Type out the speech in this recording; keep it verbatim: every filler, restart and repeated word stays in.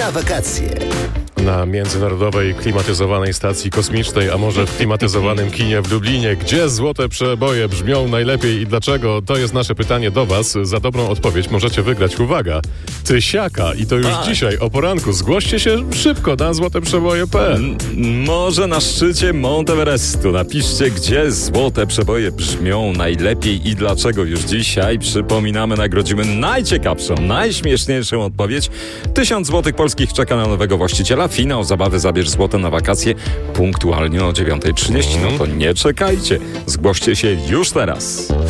na wakacje. Na międzynarodowej klimatyzowanej stacji kosmicznej, a może w klimatyzowanym kinie w Lublinie. Gdzie złote przeboje brzmią najlepiej i dlaczego? To jest nasze pytanie do Was. Za dobrą odpowiedź możecie wygrać, uwaga, tysiaka i to już tak. dzisiaj o poranku. Zgłoście się szybko na złoteprzeboje kropka p l. Może na szczycie Mount Everestu. Napiszcie, gdzie złote przeboje brzmią najlepiej i dlaczego. Już dzisiaj, przypominamy, nagrodzimy najciekawszą, najśmieszniejszą odpowiedź. Tysiąc złotych polskich czeka na nowego właściciela. Finał zabawy Zabierz złote na wakacje punktualnie o dziewiąta trzydzieści. No to nie czekajcie. Zgłoście się już teraz.